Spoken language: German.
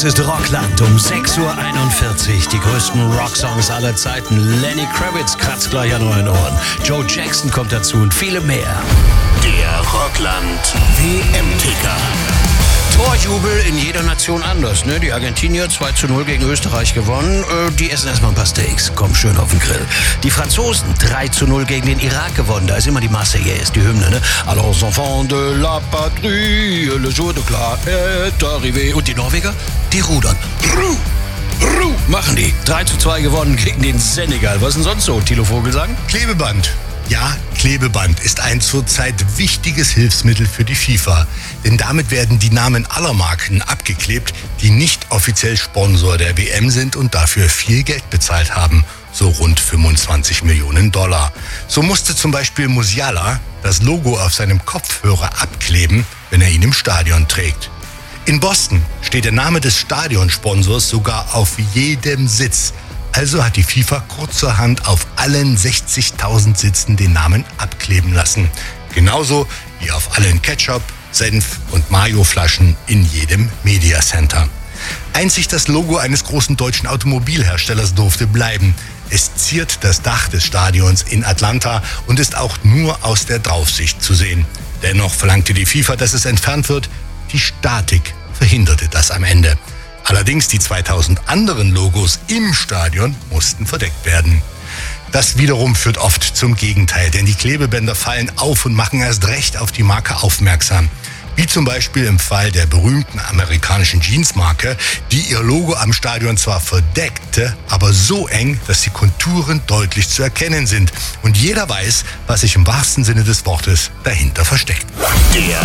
Das ist Rockland um 6.41 Uhr. Die größten Rocksongs aller Zeiten. Lenny Kravitz kratzt gleich an euren Ohren. Joe Jackson kommt dazu und viele mehr. Der Rockland WM-Ticker. Torjubel in jeder Nation anders. Ne? Die Argentinier 2:0 gegen Österreich gewonnen. Die essen erstmal ein paar Steaks. Kommen schön auf den Grill. Die Franzosen 3:0 gegen den Irak gewonnen. Da ist immer die Marseillaise, die Hymne. Ne? Alors enfants de la patrie, le jour de gloire est arrivé. Und die Norweger? Die rudern. Machen die. 3:2 gewonnen gegen den Senegal. Was denn sonst so, Thilo Vogelsang? Klebeband. Ja, Klebeband ist ein zurzeit wichtiges Hilfsmittel für die FIFA. Denn damit werden die Namen aller Marken abgeklebt, die nicht offiziell Sponsor der WM sind und dafür viel Geld bezahlt haben. So rund 25 Millionen $. So musste zum Beispiel Musiala das Logo auf seinem Kopfhörer abkleben, wenn er ihn im Stadion trägt. In Boston steht der Name des Stadionsponsors sogar auf jedem Sitz. Also hat die FIFA kurzerhand auf allen 60.000 Sitzen den Namen abkleben lassen. Genauso wie auf allen Ketchup, Senf und Mayo-Flaschen in jedem Mediacenter. Einzig das Logo eines großen deutschen Automobilherstellers durfte bleiben. Es ziert das Dach des Stadions in Atlanta und ist auch nur aus der Draufsicht zu sehen. Dennoch verlangte die FIFA, dass es entfernt wird. Die Statik verhinderte das am Ende. Allerdings die 2000 anderen Logos im Stadion mussten verdeckt werden. Das wiederum führt oft zum Gegenteil, denn die Klebebänder fallen auf und machen erst recht auf die Marke aufmerksam. Wie zum Beispiel im Fall der berühmten amerikanischen Jeansmarke, die ihr Logo am Stadion zwar verdeckte, aber so eng, dass die Konturen deutlich zu erkennen sind. Und jeder weiß, was sich im wahrsten Sinne des Wortes dahinter versteckt. Der